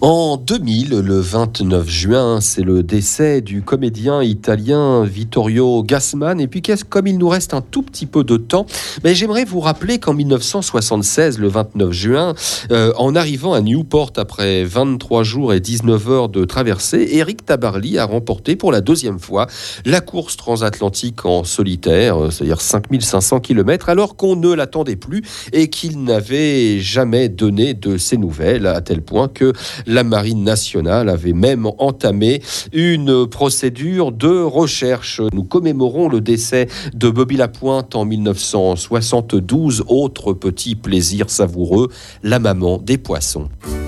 En 2000, le 29 juin, c'est le décès du comédien italien Vittorio Gassman. Et puis, comme il nous reste un tout petit peu de temps, j'aimerais vous rappeler qu'en 1976, le 29 juin, en arrivant à Newport après 23 jours et 19 heures de traversée, Eric Tabarly a remporté pour la deuxième fois la course transatlantique en solitaire, c'est-à-dire 5500 km, alors qu'on ne l'attendait plus et qu'il n'avait jamais donné de ses nouvelles, à tel point que la Marine nationale avait même entamé une procédure de recherche. Nous commémorons le décès de Bobby Lapointe en 1972. Autre petit plaisir savoureux, la maman des poissons.